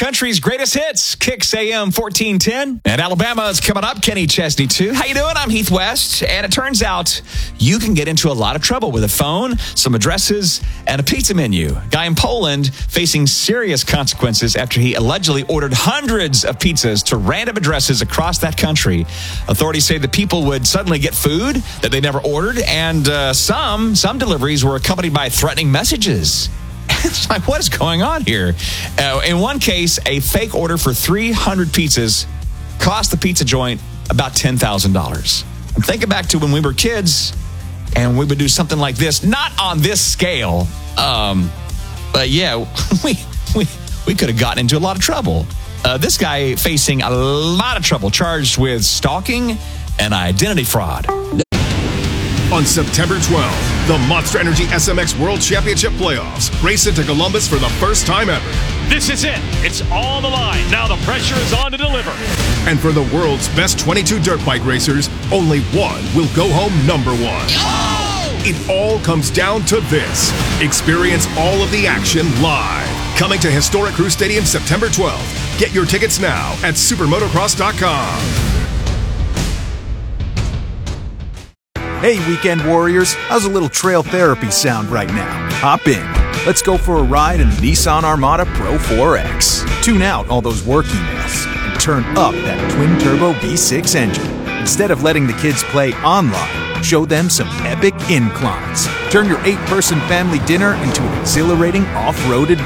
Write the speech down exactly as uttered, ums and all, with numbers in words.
country's greatest hits, Kicks A M fourteen ten. And Alabama's coming up, Kenny Chesney too. How you doing? I'm Heath West. And it turns out you can get into a lot of trouble with a phone, some addresses, and a pizza menu. Guy in Poland facing serious consequences after he allegedly ordered hundreds of pizzas to random addresses across that country. Authorities say that people would suddenly get food that they never ordered, and uh, some, some deliveries were accompanied by threatening messages. It's like, what is going on here? Uh, in one case, a fake order for three hundred pizzas cost the pizza joint about ten thousand dollars. I'm thinking back to when we were kids and we would do something like this, not on this scale, um, but yeah, we we we could have gotten into a lot of trouble. Uh, this guy facing a lot of trouble, charged with stalking and identity fraud. On September twelfth, the Monster Energy S M X World Championship Playoffs race into Columbus for the first time ever. This is it. It's all on the line. Now the pressure is on to deliver. And for the world's best twenty-two dirt bike racers, only one will go home number one. Oh! It all comes down to this. Experience all of the action live. Coming to historic Crew Stadium September twelfth. Get your tickets now at supermotocross dot com. Hey, weekend warriors, how's a little trail therapy sound right now? Hop in. Let's go for a ride in the Nissan Armada Pro four X. Tune out all those work emails and turn up that twin-turbo V six engine. Instead of letting the kids play online, show them some epic inclines. Turn your eight-person family dinner into an exhilarating off-road adventure.